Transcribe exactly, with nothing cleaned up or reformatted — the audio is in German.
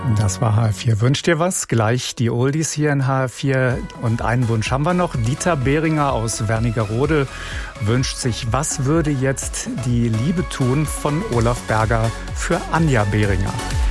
Das war H F vier. Wünscht dir was? Gleich die Oldies hier in H F vier. Und einen Wunsch haben wir noch. Dieter Behringer aus Wernigerode wünscht sich, was würde jetzt die Liebe tun von Olaf Berger für Anja Behringer?